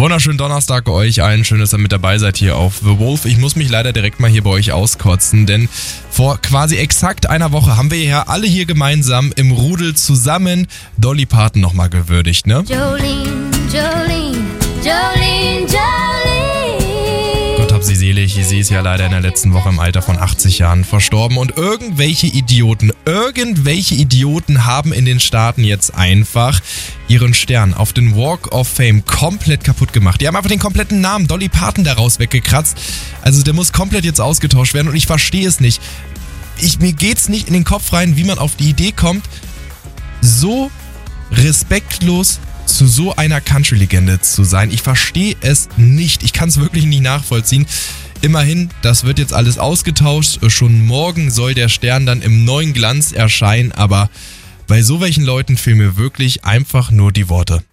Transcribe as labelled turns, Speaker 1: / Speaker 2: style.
Speaker 1: Wunderschönen Donnerstag euch allen. Schön, dass ihr mit dabei seid hier auf The Wolf. Ich muss mich leider direkt mal hier bei euch auskotzen, denn vor quasi exakt einer Woche haben wir ja alle hier gemeinsam im Rudel zusammen Dolly Parton nochmal gewürdigt, ne?
Speaker 2: Jolene, Jolene, Jolene, Jolene.
Speaker 1: Gott hab sie selig. Sie ist ja leider in der letzten Woche im Alter von 80 Jahren verstorben. Und irgendwelche Idioten haben in den Staaten jetzt einfach ihren Stern auf den Walk of Fame komplett kaputt gemacht. Die haben einfach den kompletten Namen Dolly Parton daraus weggekratzt. Also der muss komplett jetzt ausgetauscht werden und ich verstehe es nicht. Mir geht's nicht in den Kopf rein, wie man auf die Idee kommt, so respektlos zu so einer Country-Legende zu sein. Ich verstehe es nicht. Ich kann es wirklich nicht nachvollziehen. Immerhin, das wird jetzt alles ausgetauscht. Schon morgen soll der Stern dann im neuen Glanz erscheinen, aber bei so welchen Leuten fehlen mir wirklich einfach nur die Worte.